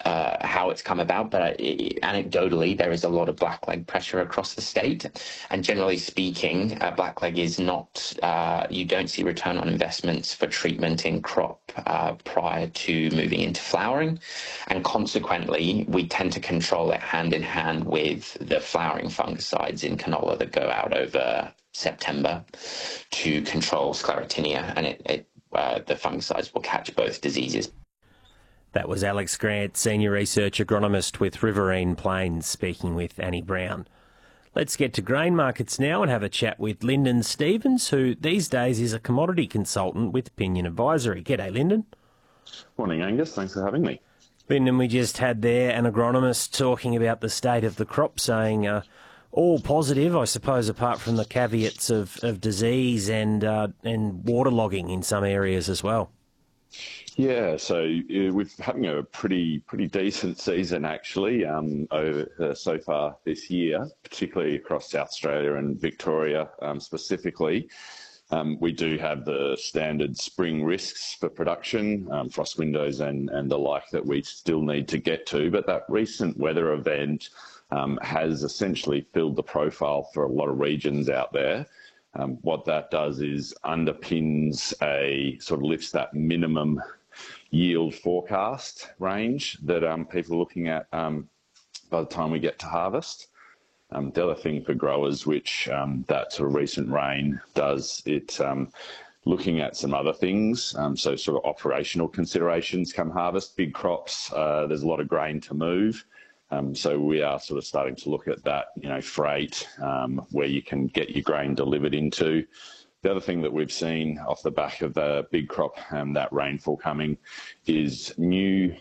how it's come about, but anecdotally, there is a lot of blackleg pressure across the state. And generally speaking, blackleg is not, you don't see return on investments for treatment in crop prior to moving into flowering. And consequently, we tend to control it hand in hand with the flowering fungicides in canola that go out over September to control sclerotinia, and the fungicides will catch both diseases. That was Alex Grant, Senior Research Agronomist with Riverine Plains, speaking with Annie Brown. Let's get to grain markets now and have a chat with Lyndon Stevens, who these days is a commodity consultant with Pinion Advisory. G'day, Lyndon. Morning, Angus. Thanks for having me. Lyndon, we just had there an agronomist talking about the state of the crop, saying all positive, I suppose, apart from the caveats of disease and waterlogging in some areas as well. Yeah, so we're having a pretty decent season actually so far this year, particularly across South Australia and Victoria specifically. We do have the standard spring risks for production, frost windows and the like that we still need to get to, but that recent weather event has essentially filled the profile for a lot of regions out there. What that does is underpins lifts that minimum yield forecast range that people are looking at by the time we get to harvest. The other thing for growers, which that sort of recent rain does, it looking at some other things, so sort of operational considerations come harvest. Big crops, there's a lot of grain to move. So we are sort of starting to look at that, freight, where you can get your grain delivered into. The other thing that we've seen off the back of the big crop and that rainfall coming is new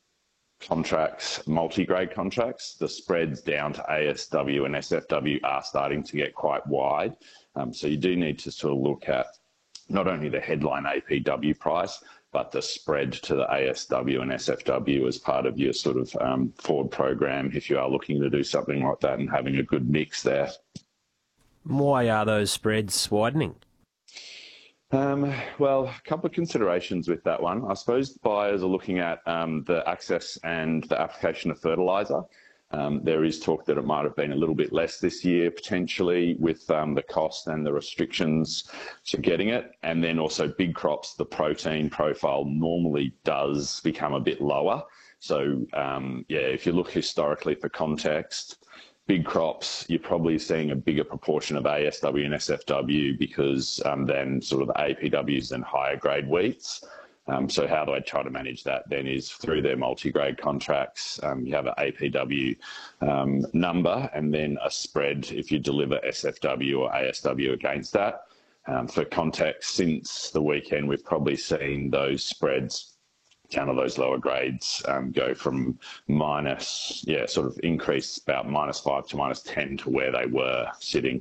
contracts, multi-grade contracts. The spreads down to ASW and SFW are starting to get quite wide. So you do need to sort of look at not only the headline APW price, but the spread to the ASW and SFW as part of your sort of forward program if you are looking to do something like that and having a good mix there. Why are those spreads widening? Well, a couple of considerations with that one. I suppose buyers are looking at the access and the application of fertiliser. There is talk that it might have been a little bit less this year, potentially, with the cost and the restrictions to getting it. And then also big crops, the protein profile normally does become a bit lower. So, if you look historically for context, big crops, you're probably seeing a bigger proportion of ASW and SFW because then sort of the APWs and higher grade wheats. So how do I try to manage that then is through their multi-grade contracts, you have an APW number and then a spread if you deliver SFW or ASW against that. For context, since the weekend, we've probably seen those spreads down to those lower grades go from increase about -5 to -10 to where they were sitting.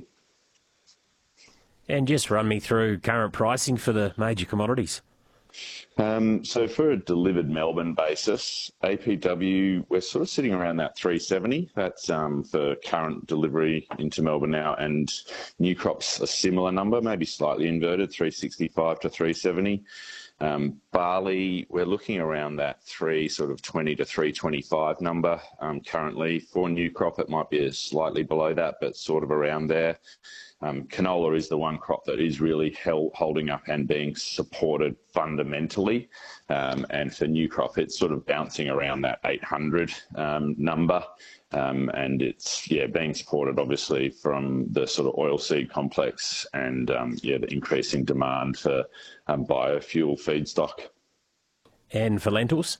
And just run me through current pricing for the major commodities. So for a delivered Melbourne basis, APW, we're sort of sitting around that 370. That's for current delivery into Melbourne now, and new crops a similar number, maybe slightly inverted, 365 to 370. Barley, we're looking around that 320 to 325 number currently. For new crop, it might be slightly below that, but sort of around there. Canola is the one crop that is really holding up and being supported fundamentally. And for new crop, it's sort of bouncing around that 800 number. And it's, being supported obviously from the sort of oilseed complex and, the increasing demand for biofuel feedstock. And for lentils?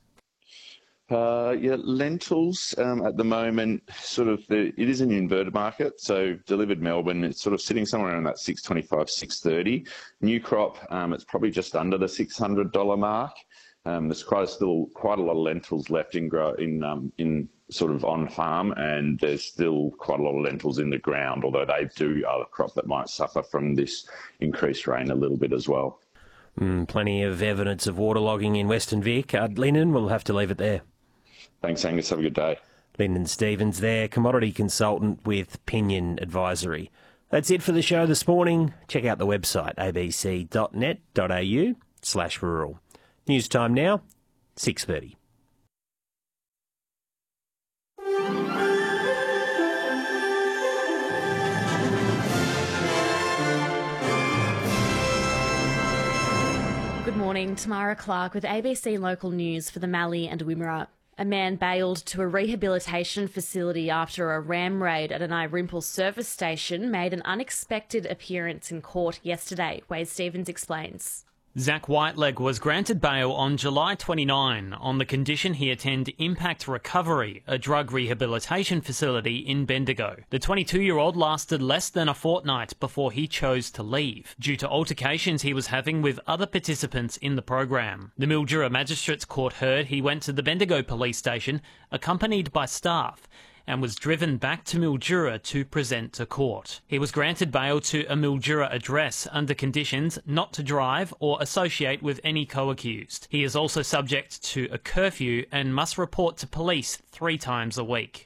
Lentils at the moment, it is an inverted market. So delivered Melbourne, it's sort of sitting somewhere around that 625, 630. New crop, it's probably just under the $600 mark. There's still quite a lot of lentils left in sort of on farm, and there's still quite a lot of lentils in the ground, although they are a crop that might suffer from this increased rain a little bit as well. Plenty of evidence of waterlogging in Western Vic. Lyndon, we'll have to leave it there. Thanks, Angus. Have a good day. Lyndon Stevens there, commodity consultant with Pinion Advisory. That's it for the show this morning. Check out the website, abc.net.au/rural. News time now, 6:30. morning, Tamara Clark with ABC Local News for the Mallee and Wimmera. A man bailed to a rehabilitation facility after a ram raid at an Irimple service station made an unexpected appearance in court yesterday. Wade Stevens explains. Zach Whiteleg was granted bail on July 29 on the condition he attend Impact Recovery, a drug rehabilitation facility in Bendigo. The 22-year-old lasted less than a fortnight before he chose to leave, due to altercations he was having with other participants in the program. The Mildura Magistrates Court heard he went to the Bendigo police station, accompanied by staff, and was driven back to Mildura to present to court. He was granted bail to a Mildura address under conditions not to drive or associate with any co-accused. He is also subject to a curfew and must report to police 3 times a week.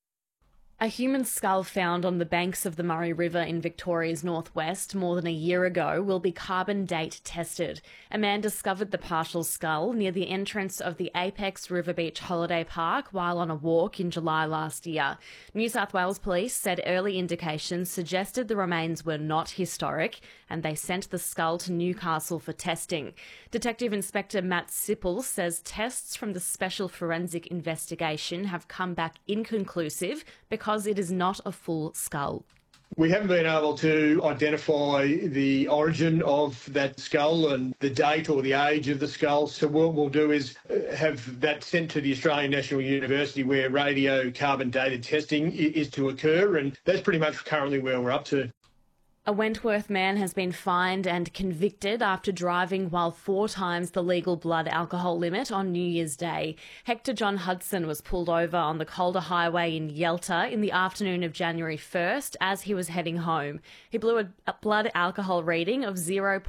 A human skull found on the banks of the Murray River in Victoria's northwest more than a year ago will be carbon date tested. A man discovered the partial skull near the entrance of the Apex River Beach Holiday Park while on a walk in July last year. New South Wales Police said early indications suggested the remains were not historic, and they sent the skull to Newcastle for testing. Detective Inspector Matt Sipple says tests from the Special Forensic Investigation have come back inconclusive because it is not a full skull. We haven't been able to identify the origin of that skull and the date or the age of the skull. So what we'll do is have that sent to the Australian National University where radiocarbon dated testing is to occur. And that's pretty much currently where we're up to. A Wentworth man has been fined and convicted after driving while 4 times the legal blood alcohol limit on New Year's Day. Hector John Hudson was pulled over on the Calder Highway in Yelta in the afternoon of January 1st as he was heading home. He blew a blood alcohol reading of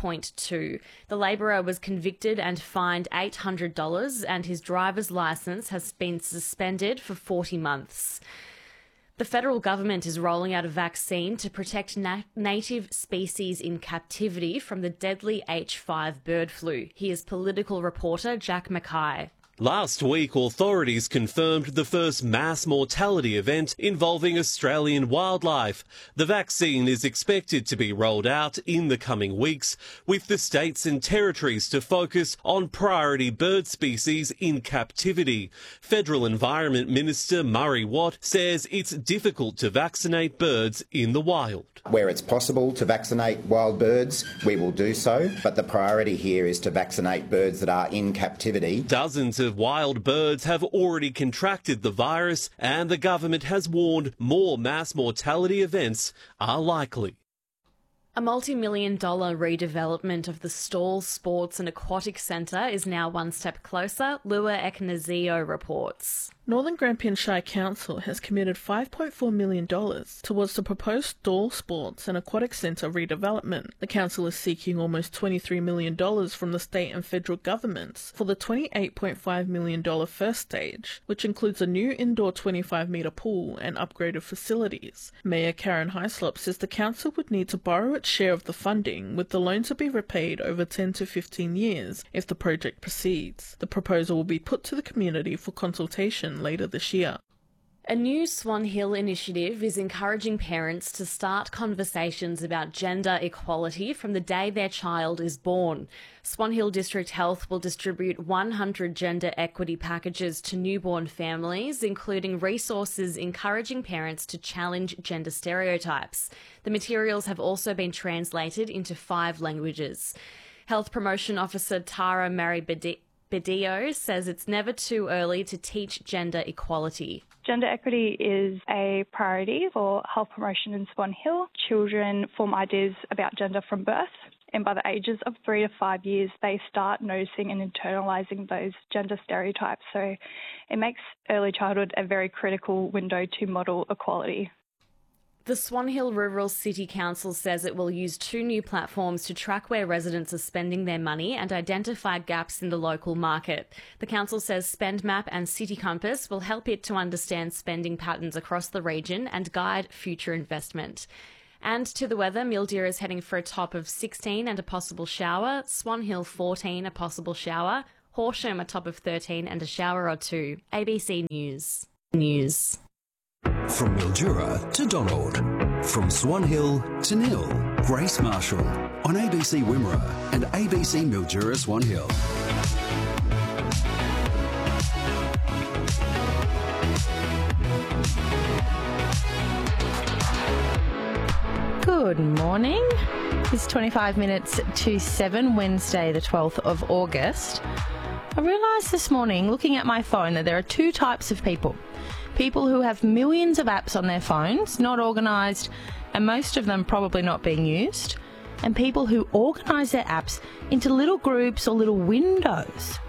0.2. The labourer was convicted and fined $800, and his driver's licence has been suspended for 40 months. The federal government is rolling out a vaccine to protect native species in captivity from the deadly H5 bird flu. Here's political reporter Jack Mackay. Last week, authorities confirmed the first mass mortality event involving Australian wildlife. The vaccine is expected to be rolled out in the coming weeks, with the states and territories to focus on priority bird species in captivity. Federal Environment Minister Murray Watt says it's difficult to vaccinate birds in the wild. Where it's possible to vaccinate wild birds, we will do so, but the priority here is to vaccinate birds that are in captivity. Dozens of wild birds have already contracted the virus, and the government has warned more mass mortality events are likely. A multi-million-dollar redevelopment of the Stawell Sports and Aquatic Centre is now one step closer, Lua Ekanazio reports. Northern Grampian Shire Council has committed $5.4 million towards the proposed Stawell Sports and Aquatic Centre redevelopment. The council is seeking almost $23 million from the state and federal governments for the $28.5 million first stage, which includes a new indoor 25-metre pool and upgraded facilities. Mayor Karen Hyslop says the council would need to borrow its share of the funding, with the loan to be repaid over 10 to 15 years if the project proceeds. The proposal will be put to the community for consultation later this year. A new Swan Hill initiative is encouraging parents to start conversations about gender equality from the day their child is born. Swan Hill District Health will distribute 100 gender equity packages to newborn families, including resources encouraging parents to challenge gender stereotypes. The materials have also been translated into 5 languages. Health Promotion Officer Tara Mary Bedio says it's never too early to teach gender equality. Gender equity is a priority for health promotion in Swan Hill. Children form ideas about gender from birth, and by the ages of 3 to 5 years, they start noticing and internalising those gender stereotypes. So it makes early childhood a very critical window to model equality. The Swan Hill Rural City Council says it will use 2 new platforms to track where residents are spending their money and identify gaps in the local market. The council says SpendMap and City Compass will help it to understand spending patterns across the region and guide future investment. And to the weather, Mildura is heading for a top of 16 and a possible shower, Swan Hill 14, a possible shower, Horsham a top of 13 and a shower or 2. ABC News. From Mildura to Donald. From Swan Hill to Nil. Grace Marshall on ABC Wimmera and ABC Mildura Swan Hill. Good morning. It's 25 minutes to 7, Wednesday the 12th of August. I realised this morning, looking at my phone, that there are two types of people. People who have millions of apps on their phones, not organised, and most of them probably not being used, and people who organise their apps into little groups or little windows.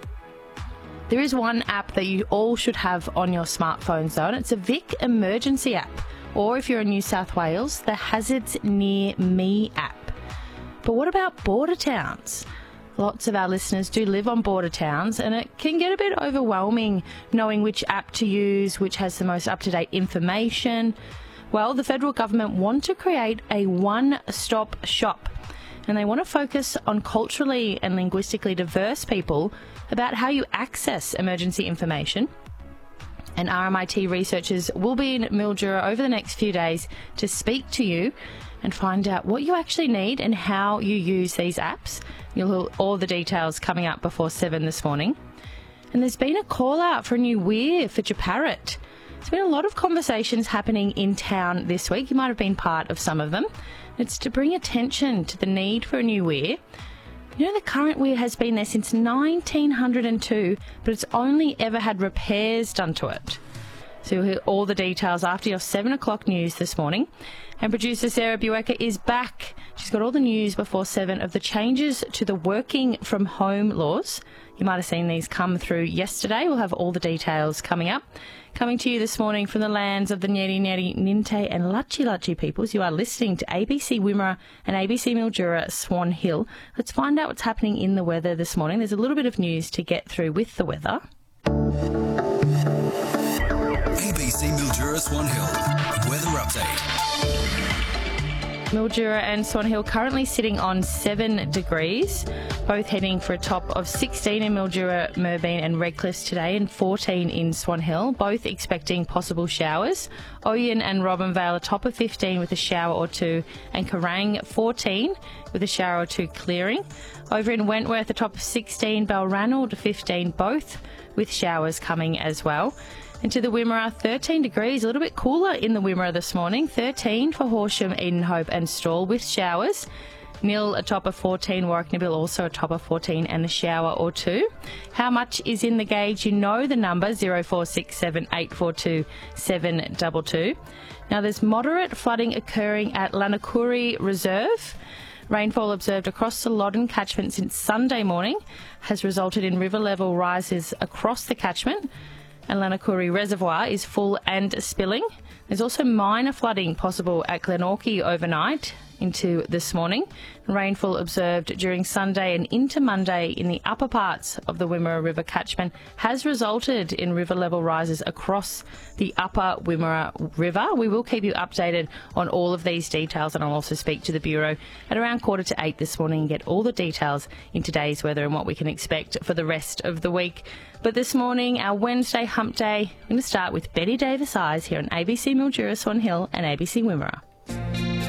There is one app that you all should have on your smartphones though, and it's a Vic emergency app, or if you're in New South Wales, the Hazards Near Me app. But what about border towns? Lots of our listeners do live on border towns, and it can get a bit overwhelming knowing which app to use, which has the most up-to-date information. Well, the federal government want to create a one-stop shop, and they want to focus on culturally and linguistically diverse people about how you access emergency information. And RMIT researchers will be in Mildura over the next few days to speak to you and find out what you actually need and how you use these apps. You'll hear all the details coming up before 7 this morning. And there's been a call out for a new weir for Jeparrit. There's been a lot of conversations happening in town this week. You might have been part of some of them. It's to bring attention to the need for a new weir. You know, the current weir has been there since 1902, but it's only ever had repairs done to it. So you'll hear all the details after your 7 o'clock news this morning. And producer Sarah Buecker is back. She's got all the news before 7 of the changes to the working from home laws. You might have seen these come through yesterday. We'll have all the details coming up. Coming to you this morning from the lands of the Nyeri Nyeri, Ninte and Lachi Lachi peoples, you are listening to ABC Wimmera and ABC Mildura Swan Hill. Let's find out what's happening in the weather this morning. There's a little bit of news to get through with the weather. ABC Mildura Swan Hill weather update. Mildura and Swan Hill currently sitting on 7 degrees, both heading for a top of 16 in Mildura, Merbein and Redcliffe today and 14 in Swan Hill, both expecting possible showers. Oyen and Robinvale a top of 15 with a shower or two, and Kerrang 14 with a shower or two clearing. Over in Wentworth a top of 16, Balranald 15, both with showers coming as well. And to the Wimmera, 13 degrees, a little bit cooler in the Wimmera this morning. 13 for Horsham, Edenhope and Stawell with showers. Nil a top of 14, Warwick-Nibble also a top of 14 and a shower or two. How much is in the gauge? You know the number, 0467 842 722. Now there's moderate flooding occurring at Lanakuri Reserve. Rainfall observed across the Loddon catchment since Sunday morning has resulted in river level rises across the catchment. And Lanakuri Reservoir is full and spilling. There's also minor flooding possible at Glenorchy overnight into this morning. Rainfall observed during Sunday and into Monday in the upper parts of the Wimmera River catchment has resulted in river level rises across the upper Wimmera River. We will keep you updated on all of these details, and I'll also speak to the Bureau at around 7:45 this morning and get all the details in today's weather and what we can expect for the rest of the week. But this morning, our Wednesday hump day, I'm going to start with Betty Davis Eyes here on ABC Mildura Swan Hill and ABC Wimmera.